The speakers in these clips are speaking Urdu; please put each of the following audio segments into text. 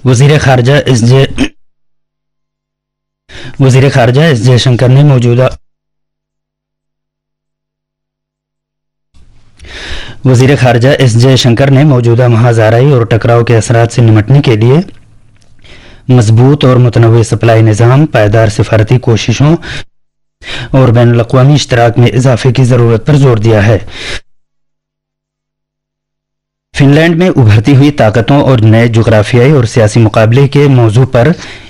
وزیر خارجہ ایس جے شنکر نے موجودہ مہاجرائی اور ٹکراؤ کے اثرات سے نمٹنے کے لیے مضبوط اور متنوع سپلائی نظام، پائیدار سفارتی کوششوں اور بین الاقوامی اشتراک میں اضافے کی ضرورت پر زور دیا ہے۔ فن لینڈ میں ابھرتی ہوئی طاقتوں اور نئے جغرافیائی اور سیاسی مقابلے کے موضوع پر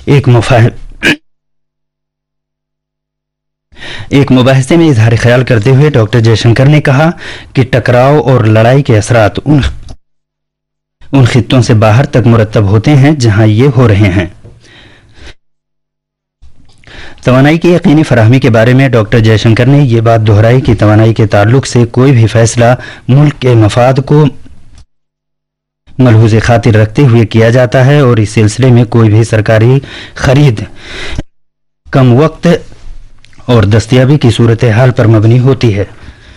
ایک مباحثے میں اظہار خیال کرتے ہوئے ڈاکٹر جے شنکر نے کہا کہ ٹکراؤ اور لڑائی کے اثرات ان خطوں سے باہر تک مرتب ہوتے ہیں جہاں یہ ہو رہے ہیں۔ توانائی کی یقینی فراہمی کے بارے میں ڈاکٹر جے شنکر نے یہ بات دہرائی کہ توانائی کے تعلق سے کوئی بھی فیصلہ ملک کے مفاد کو ملحوظ خاطر رکھتے ہوئے کیا جاتا ہے اور اس سلسلے میں کوئی بھی سرکاری خرید کم وقت اور دستیابی کی صورتحال پر مبنی ہوتی ہے۔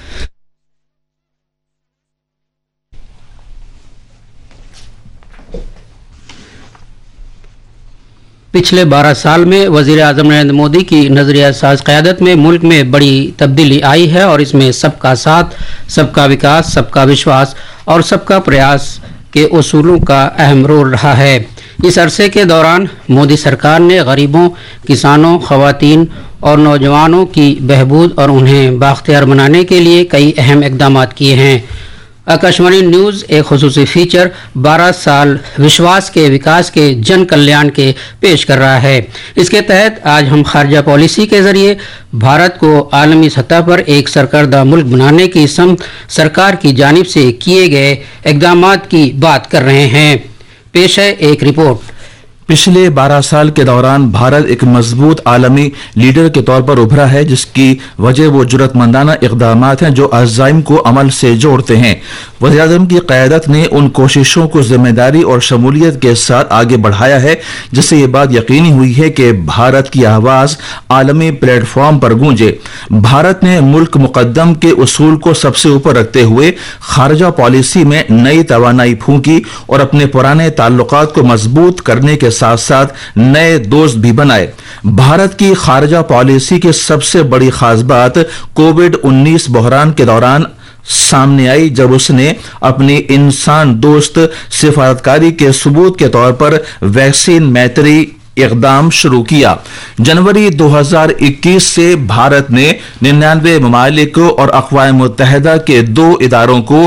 پچھلے 12 سال میں وزیر اعظم نریندر مودی کی نظریہ ساز قیادت میں ملک میں بڑی تبدیلی آئی ہے اور اس میں سب کا ساتھ، سب کا وکاس، سب کا وشواس اور سب کا پریاس کے اصولوں کا اہم رول رہا ہے۔ اس عرصے کے دوران مودی سرکار نے غریبوں، کسانوں، خواتین اور نوجوانوں کی بہبود اور انہیں بااختیار بنانے کے لیے کئی اہم اقدامات کیے ہیں۔ آکاشوانی نیوز ایک خصوصی فیچر 12 سال وشواس کے وکاس کے جن کلیان کے پیش کر رہا ہے۔ اس کے تحت آج ہم خارجہ پالیسی کے ذریعے بھارت کو عالمی سطح پر ایک سرکردہ ملک بنانے کی سمت سرکار کی جانب سے کیے گئے اقدامات کی بات کر رہے ہیں۔ پیش ہے ایک رپورٹ۔ پچھلے 12 سال کے دوران بھارت ایک مضبوط عالمی لیڈر کے طور پر ابھرا ہے، جس کی وجہ وہ جرأت مندانہ اقدامات ہیں جو عزائم کو عمل سے جوڑتے ہیں۔ وزیر اعظم کی قیادت نے ان کوششوں کو ذمہ داری اور شمولیت کے ساتھ آگے بڑھایا ہے جس سے یہ بات یقینی ہوئی ہے کہ بھارت کی آواز عالمی پلیٹ فارم پر گونجے۔ بھارت نے ملک مقدم کے اصول کو سب سے اوپر رکھتے ہوئے خارجہ پالیسی میں نئی توانائی پھونکی اور اپنے پرانے تعلقات کو مضبوط کرنے کے ساتھ ساتھ نئے دوست بھی بنائے۔ بھارت کی خارجہ پالیسی کی سب سے بڑی خاص بات کووڈ-19 بحران کے دوران سامنے آئی جب اس نے اپنی انسان دوست سفارتکاری کے ثبوت کے طور پر ویکسین میتری اقدام شروع کیا۔ جنوری 2021 سے بھارت نے 99 ممالک اور اقوام متحدہ کے 2 اداروں کو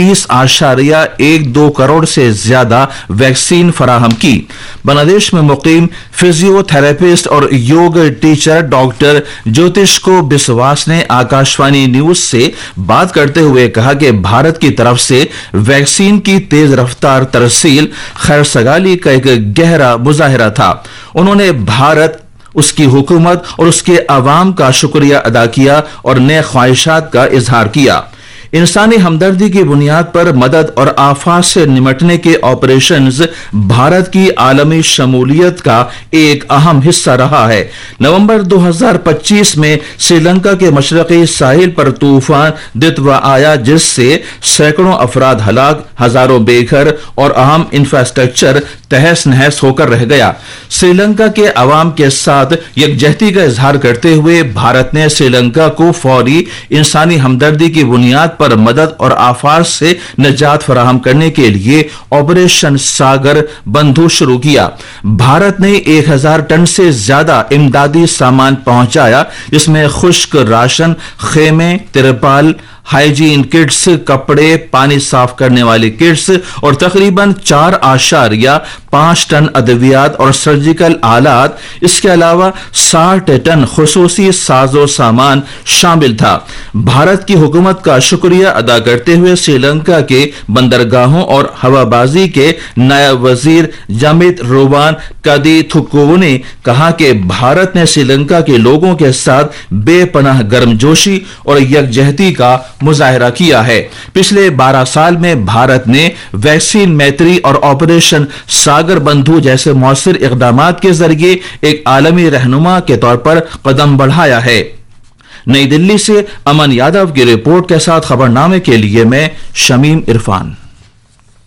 30.12 کروڑ سے زیادہ ویکسین فراہم کی۔ بنگلہ دیش میں مقیم فزیو تھراپسٹ اور یوگ ٹیچر ڈاکٹر جوتش کو بسواس نے آکاشوانی نیوز سے بات کرتے ہوئے کہا کہ بھارت کی طرف سے ویکسین کی تیز رفتار ترسیل خیر سگالی کا ایک گہرا مظاہرہ تھا۔ انہوں نے بھارت، اس کی حکومت اور اس کے عوام کا شکریہ ادا کیا اور نئے خواہشات کا اظہار کیا۔ انسانی ہمدردی کی بنیاد پر مدد اور آفات سے نمٹنے کے آپریشنز بھارت کی عالمی شمولیت کا ایک اہم حصہ رہا ہے۔ نومبر 2025 میں سری لنکا کے مشرقی ساحل پر طوفان دتوا آیا جس سے سینکڑوں افراد ہلاک، ہزاروں بے گھر اور اہم انفراسٹرکچر تہس نہس ہو کر رہ گیا۔ سری لنکا کے عوام کے ساتھ یکجہتی کا اظہار کرتے ہوئے بھارت نے سری لنکا کو فوری انسانی ہمدردی کی بنیاد پر مدد اور آفات سے نجات فراہم کرنے کے لیے آپریشن ساگر بندھو شروع کیا۔ بھارت نے 1000 ٹن سے زیادہ امدادی سامان پہنچایا، جس میں خشک راشن، خیمے، ترپال، ہائیجین کٹس، کپڑے، پانی صاف کرنے والی کٹس اور تقریباً 4.5 ٹن ادویات اور سرجیکل آلات، اس کے علاوہ 60 ٹن خصوصی ساز و سامان شامل تھا۔ بھارت کی حکومت کا شکریہ ادا کرتے ہوئے سری لنکا کے بندرگاہوں اور ہوا بازی کے نائب وزیر جامت روبان کدی تھکوو نے کہا کہ بھارت نے سری لنکا کے لوگوں کے ساتھ بے پناہ گرمجوشی اور یکجہتی کا مظاہرہ کیا ہے۔ پچھلے 12 سال میں بھارت نے ویکسین میتری اور آپریشن ساگر بندھو جیسے مؤثر اقدامات کے ذریعے ایک عالمی رہنما کے طور پر قدم بڑھایا ہے۔ نئی دلی سے امن یادو کی رپورٹ کے ساتھ خبرنامے کے لیے میں شمیم عرفان۔